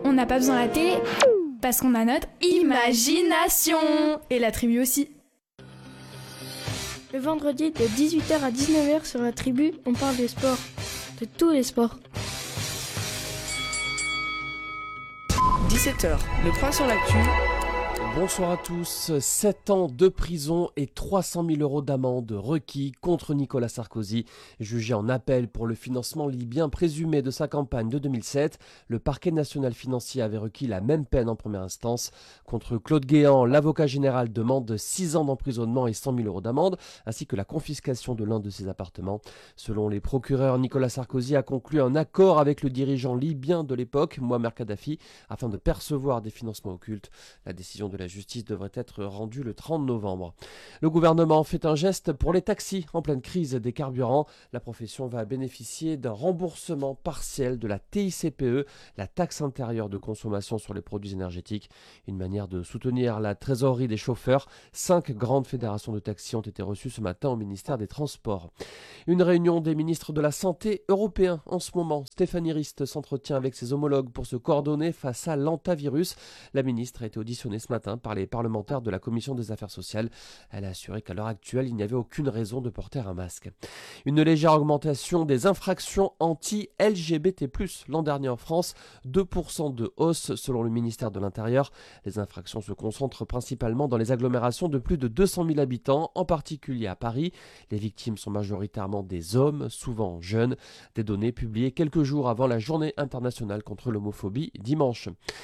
On n'a pas besoin de la télé, parce qu'on a notre imagination. Et la tribu aussi. Le vendredi de 18h à 19h sur la tribu, on parle des sports, de tous les sports. 17h, le point sur l'actu. Bonsoir à tous. 7 ans de prison et 300 000 € d'amende requis contre Nicolas Sarkozy. Jugé en appel pour le financement libyen présumé de sa campagne de 2007, le parquet national financier avait requis la même peine en première instance. Contre Claude Guéant, l'avocat général demande 6 ans d'emprisonnement et 100 000 € d'amende, ainsi que la confiscation de l'un de ses appartements. Selon les procureurs, Nicolas Sarkozy a conclu un accord avec le dirigeant libyen de l'époque, Mouammar Kadhafi, afin de percevoir des financements occultes. La décision de la justice devrait être rendue le 30 novembre. Le gouvernement fait un geste pour les taxis en pleine crise des carburants. La profession va bénéficier d'un remboursement partiel de la TICPE, la taxe intérieure de consommation sur les produits énergétiques. Une manière de soutenir la trésorerie des chauffeurs. 5 grandes fédérations de taxis ont été reçues ce matin au ministère des Transports. Une réunion des ministres de la Santé européens en ce moment. Stéphanie Rist s'entretient avec ses homologues pour se coordonner face à l'hantavirus. La ministre a été auditionnée ce matin par les parlementaires de la Commission des Affaires sociales. Elle a assuré qu'à l'heure actuelle, il n'y avait aucune raison de porter un masque. Une légère augmentation des infractions anti-LGBT+. L'an dernier en France, 2% de hausse selon le ministère de l'Intérieur. Les infractions se concentrent principalement dans les agglomérations de plus de 200 000 habitants, en particulier à Paris. Les victimes sont majoritairement des hommes, souvent jeunes. Des données publiées quelques jours avant la journée internationale contre l'homophobie dimanche.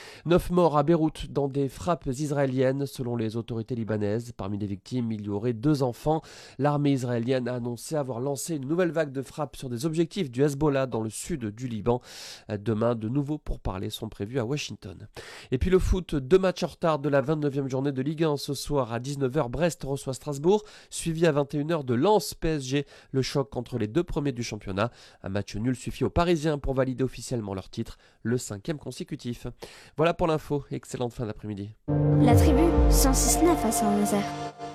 9 morts à Beyrouth dans des frappes israéliennes selon les autorités libanaises. Parmi les victimes, il y aurait 2 enfants. L'armée israélienne a annoncé avoir lancé une nouvelle vague de frappes sur des objectifs du Hezbollah dans le sud du Liban. Demain, de nouveaux pourparlers sont prévus à Washington. Et puis le foot, 2 matchs en retard de la 29e journée de Ligue 1 ce soir à 19h. Brest reçoit Strasbourg, suivi à 21h de Lens PSG. Le choc entre les 2 premiers du championnat. Un match nul suffit aux Parisiens pour valider officiellement leur titre, le 5e consécutif. Voilà pour l'info. Excellente fin d'après-midi. La tribu, 106.9 à Saint-Nazaire.